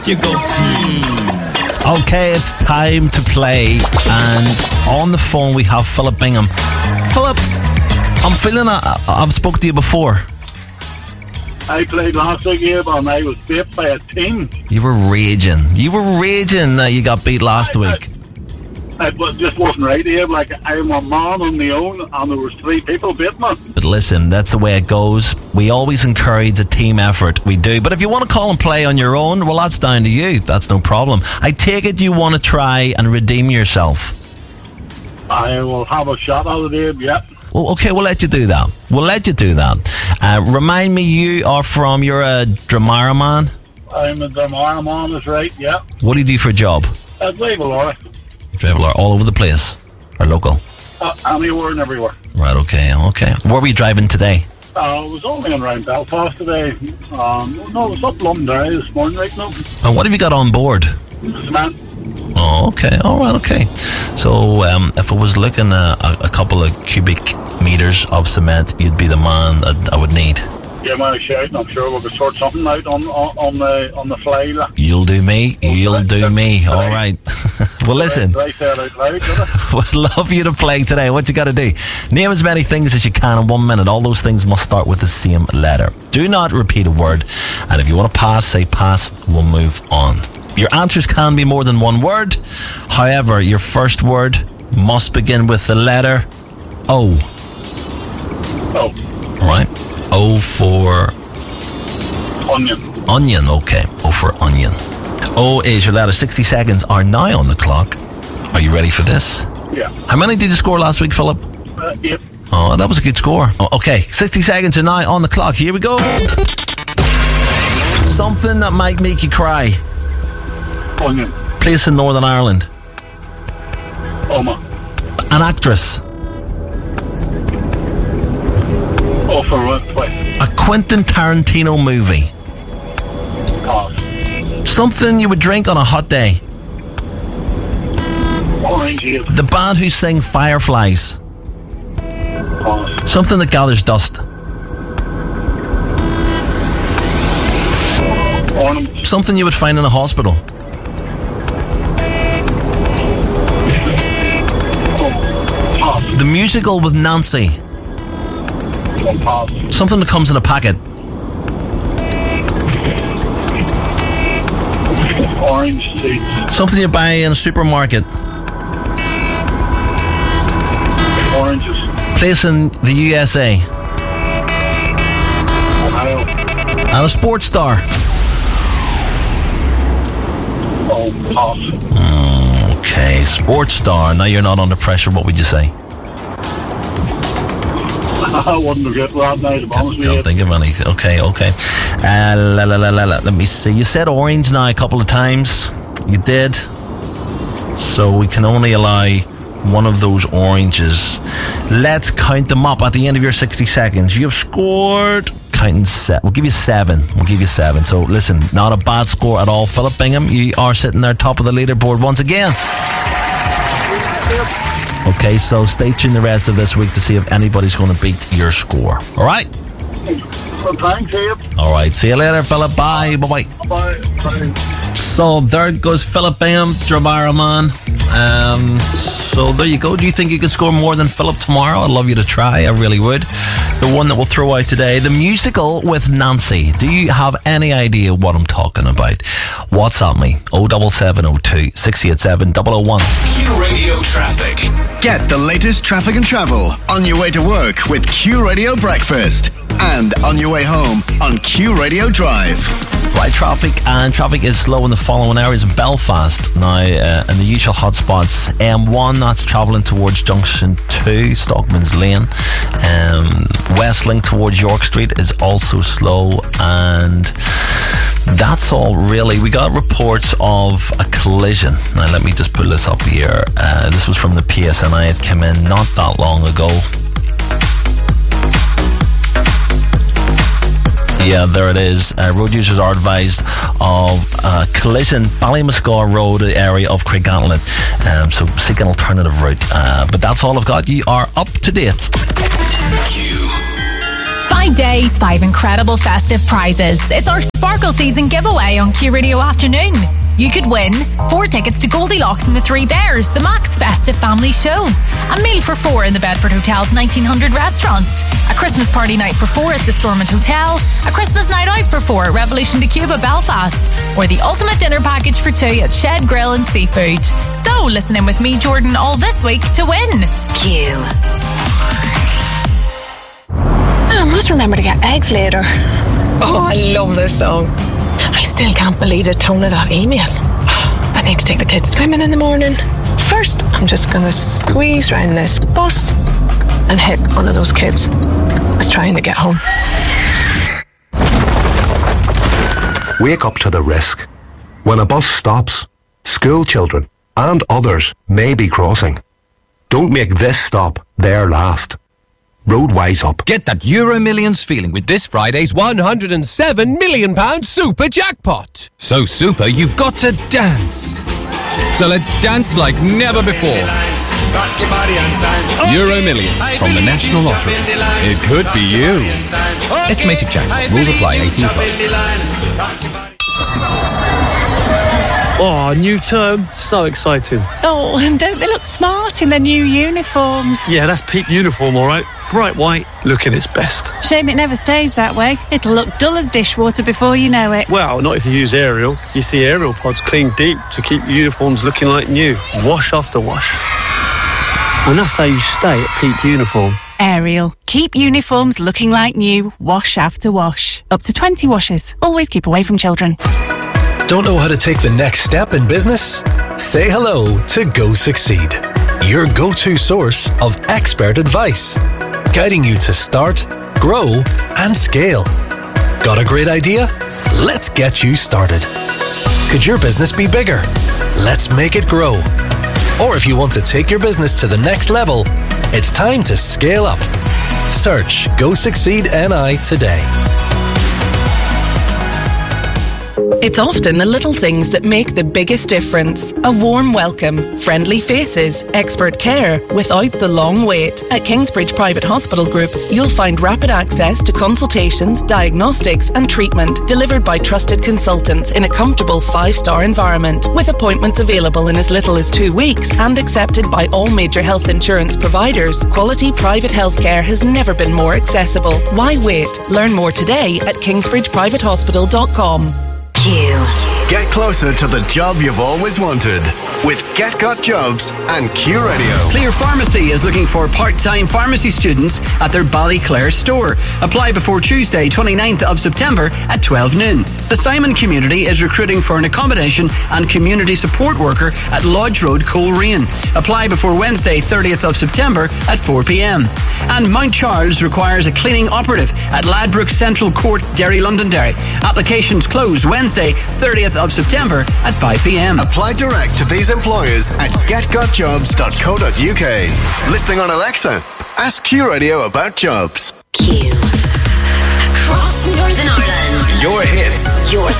You go. Okay, it's time to play. And on the phone we have Philip Bingham. Philip, I'm feeling I've spoke to you before. I played last week here, and I was beat by a team. You were raging that you got beat last week. It just wasn't right here. Like, I'm a man on my own, and there was 3 people beating me. But listen, that's the way it goes. We always encourage a team effort. We do. But if you want to call and play on your own, well, that's down to you. That's no problem. I take it you want to try and redeem yourself. I will have a shot at it here, yeah. Well, okay, we'll let you do that. Remind me, you're a Dramara man? I'm a Dramara man, that's right, yeah. What do you do for a job? I drive a lorry. Drive a lorry all over the place? Or local? Anywhere and everywhere. Right, okay. Where were you driving today? I was only around Belfast today. No, it was up Londonderry this morning, right now. And what have you got on board? Cement. Oh, okay. All right, okay. So, if I was looking at a couple of cubic meters of cement, you'd be the man that I would need. Give me a shout, and I'm sure we could sort something out on the fly. You'll do me. All right. Well, listen. Right there out loud, We'd love you to play today. What you got to do? Name as many things as you can in 1 minute. All those things must start with the same letter. Do not repeat a word. And if you want to pass, say pass. We'll move on. Your answers can be more than one word. However, your first word must begin with the letter O. Oh. All right. O for... Onion. Onion, okay. O for onion. O is your letter. 60 seconds are now on the clock. Are you ready for this? Yeah. How many did you score last week, Philip? 8. Oh, that was a good score. Oh, okay, 60 seconds are now on the clock. Here we go. Something that might make you cry. Onion. Place in Northern Ireland. Oma. An actress. Oh, for what? A Quentin Tarantino movie. Pass. Something you would drink on a hot day. Orange juice. The band who sing Fireflies. Pass. Something that gathers dust. Ornament. Something you would find in a hospital. Pass. The musical with Nancy. Pass. Something that comes in a packet. Orange seeds. Something you buy in a supermarket. Oranges. Place in the USA. Ohio. And a sports star. Oh, pass. Okay, sports star. Now you're not under pressure. What would you say? I wouldn't get that now, to be honest with you. Don't think of anything. Okay. Let me see. You said orange now a couple of times. You did. So we can only allow one of those oranges. Let's count them up at the end of your 60 seconds. You've scored... Counting set. We'll give you 7. So listen, not a bad score at all. Philip Bingham, you are sitting there top of the leaderboard once again. Okay, so stay tuned the rest of this week to see if anybody's going to beat your score. All right? Well, thanks, Abe. All right, see you later, Philip. Bye. Bye-bye. Bye. So there goes Philip Bingham, Dramara man. So there you go. Do you think you could score more than Philip tomorrow? I'd love you to try. I really would. The one that we'll throw out today, the musical with Nancy. Do you have any idea what I'm talking about? WhatsApp me 07702 687 001. Q Radio Traffic. Get the latest traffic and travel on your way to work with Q Radio Breakfast and on your way home on Q Radio Drive. Right, traffic is slow in the following areas of Belfast. Now, in the usual hotspots, M1, that's travelling towards Junction 2, Stockman's Lane. Westlink towards York Street is also slow, and that's all really. We got reports of a collision. Now, let me just pull this up here. This was from the PSNI. It came in not that long ago. Yeah, there it is. Road users are advised of collision Ballymuscar Road, area of Craigantlet. So seek an alternative route. But that's all I've got. You are up to date. Q. 5 days, 5 incredible festive prizes. It's our Sparkle Season giveaway on Q Radio Afternoon. You could win 4 tickets to Goldilocks and the Three Bears, the Max Festive Family Show. A meal for 4 in the Bedford Hotel's 1900 restaurant. A Christmas party night for 4 at the Stormont Hotel. A Christmas night out for 4 at Revolution de Cuba, Belfast. Or the ultimate dinner package for 2 at Shed Grill and Seafood. So listen in with me, Jordan, all this week to win. Q. I must remember to get eggs later. Oh, I love this song. I still can't believe the tone of that email. I need to take the kids swimming in the morning. First, I'm just going to squeeze round this bus and hit one of those kids that's trying to get home. Wake up to the risk. When a bus stops, school children and others may be crossing. Don't make this stop their last. Road Wise Up. Get that Euro Millions feeling with this Friday's £107 million super jackpot. So super, you've got to dance. So let's dance like never before. Euro Millions from the National Lottery. It could be you. Estimated jackpot. Rules apply. 18+. Oh, new term. So exciting. Oh, and don't they look smart in their new uniforms? Yeah, that's Peep uniform, all right. Bright white, looking its best. Shame it never stays that way. It'll look dull as dishwater before you know it. Well, not if you use Ariel. You see Ariel pods clean deep to keep uniforms looking like new. Wash after wash. And that's how you stay at Peep uniform. Ariel. Keep uniforms looking like new, wash after wash. Up to 20 washes. Always keep away from children. Don't know how to take the next step in business? Say hello to Go Succeed, your go-to source of expert advice, guiding you to start, grow, and scale. Got a great idea? Let's get you started. Could your business be bigger? Let's make it grow. Or if you want to take your business to the next level, it's time to scale up. Search Go Succeed NI today. It's often the little things that make the biggest difference. A warm welcome, friendly faces, expert care without the long wait. At Kingsbridge Private Hospital Group, you'll find rapid access to consultations, diagnostics and treatment delivered by trusted consultants in a comfortable 5-star environment, with appointments available in as little as 2 weeks and accepted by all major health insurance providers. Quality private healthcare has never been more accessible. Why wait? Learn more today at kingsbridgeprivatehospital.com. Q. Get closer to the job you've always wanted with Get Got Jobs and Q Radio. Clear Pharmacy is looking for part-time pharmacy students at their Ballyclare store. Apply before Tuesday, 29th of September at 12 noon. The Simon community is recruiting for an accommodation and community support worker at Lodge Road, Coleraine. Apply before Wednesday, 30th of September at 4 p.m. And Mount Charles requires a cleaning operative at Ladbroke Central Court, Derry, Londonderry. Applications close Wednesday, 30th of September at 5 p.m. Apply direct to these employers at getgotjobs.co.uk. Listening on Alexa, ask Q Radio about jobs. Q. Across Northern Ireland. Your hits. Your